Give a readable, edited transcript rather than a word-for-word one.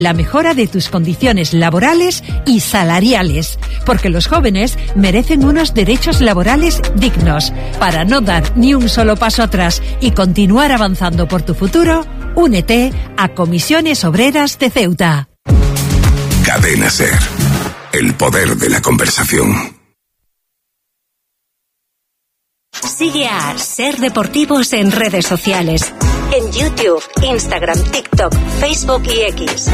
la mejora de tus condiciones laborales y salariales, porque los jóvenes merecen unos derechos laborales dignos. Para no dar ni un solo paso atrás y continuar avanzando por tu futuro, únete a Comisiones Obreras de Ceuta. Cadena SER, el poder de la conversación. Sigue a SER Deportivos en redes sociales, en YouTube, Instagram, TikTok, Facebook y X.